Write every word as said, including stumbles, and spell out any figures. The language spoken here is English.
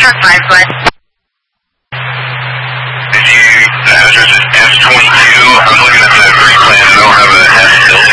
on five Glen. If you, the address is S twenty